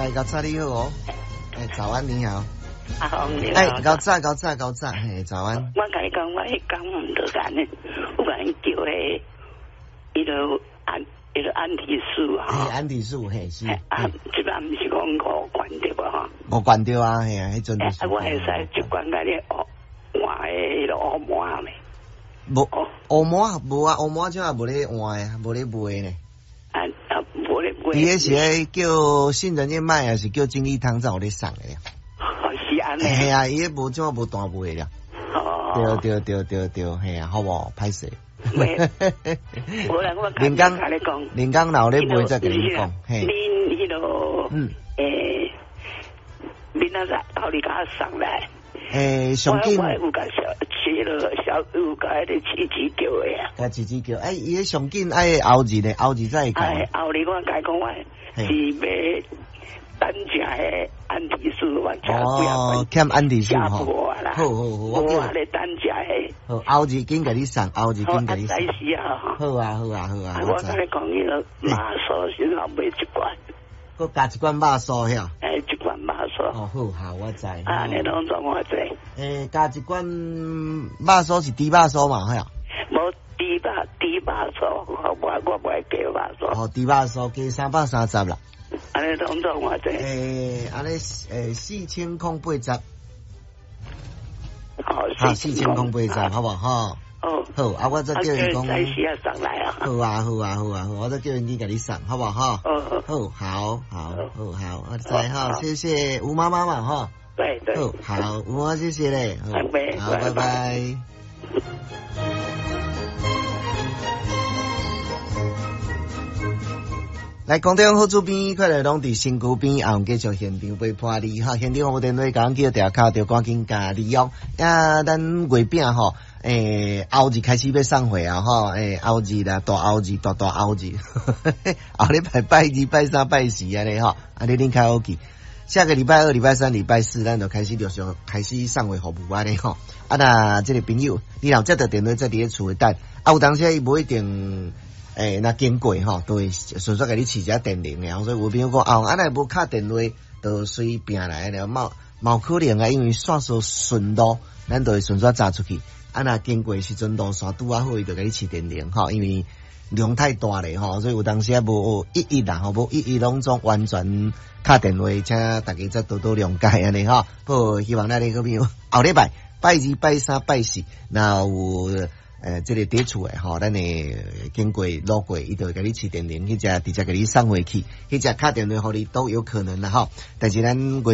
哎，高早你好哦。哎，早安，你好。 阿红你好。 哎，高早，嘿，早安。 我甲你讲，我迄讲唔得干呢，我甲你叫迄，伊就安提素哈。 嘿，安提素嘿是。 这边唔是讲5罐对吧哈？ 5罐对啊，嘿啊，迄阵就是。 我会使1罐甲你换迄个乌麻咩？ 无乌麻无啊，乌麻即下无咧换啊，无咧卖呢。 无咧卖。 伊迄是迄叫杏仁燕麦啊，是叫金利汤才有咧送的呀。 是安尼。 嘿啊，伊迄无即下无单卖了。 哦。 对，嘿啊，好无？歹势。 无啦，我连江连江老咧卖再甲你讲，嘿。 恁迄个明仔载后日甲送来。 上紧。 我有甲小有甲迄个姊姊叫的啊。 甲姊姊叫，伊迄上紧爱后日呢，后日再讲。 后日我甲伊讲，我是要单食迄安提素，我食哦，欠安提素吼。好， 我咧单食迄。 好，后日紧甲你送，后日紧甲你送。好啊。 我甲你讲，迄个麻酥先后买1罐。 佮加1罐麻酥遐。 1罐麻酥。 哦，好，我知。 你拢做我知。 加1罐麻酥是猪麻酥嘛，遐。 无猪麻酥，我不爱加麻酥。 哦，猪麻酥加330啦。 安尼拢做我知。 安尼4080。 好 ，4080，好不好？好，我再叫人讲。 在时啊上来啊。 好啊，我再叫人去给你送，好不好？好，我知哈，谢谢吴妈妈嘛哈。 对。 好，吴妈谢谢嘞。好，拜拜。来，广东好主边，快来拢伫新区边，也继续现场陪伴你哈。现场我电话讲叫调卡，就赶紧加利用。咱月饼吼，后日开始要送货啊吼，后日啦，大后日，大后日，后礼拜拜2、拜3、拜4安尼吼，安尼恁较好记。下个礼拜2、礼拜3、礼拜4，咱就开始陆续开始送货服务安尼吼。那这个朋友，你若接到电话在伫咧厝诶等，有当时伊无一定。那经过吼，都会顺续给你试一下电铃的，所以有朋友讲安尼无敲电话，就随便来了，冇可能啊，因为线索顺路，咱就会顺续炸出去。那经过时阵路线拄啊好，伊就给你试电铃吼，因为量太大咧吼，所以有当时啊无一一啦吼，无一一拢总完全敲电话，请大家再多多谅解安尼吼。不，希望咱个朋友后礼拜拜2、拜3、拜4，那有。这个伫厝诶吼，咱会经过路过，伊就会甲你试电铃，迄只直接甲你送回去，迄只敲电话互你都有可能啦吼。但是咱